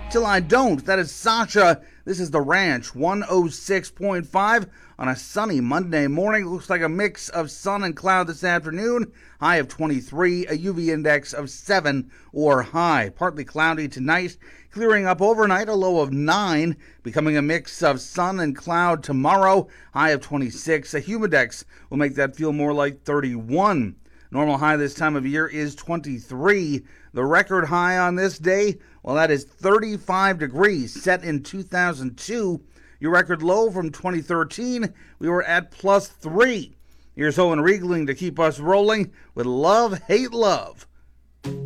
Till I Don't. That is Sasha. This is The Ranch, 106.5 on a sunny Monday morning. Looks like a mix of sun and cloud this afternoon. High of 23, a UV index of 7 or high. Partly cloudy tonight, clearing up overnight, a low of 9, becoming a mix of sun and cloud tomorrow. High of 26, a humidex will make that feel more like 31. Normal high this time of year is 23. The record high on this day, well, that is 35 degrees, set in 2002. Your record low from 2013, we were at +3. Here's Owen Riegling to keep us rolling with Love, Hate, Love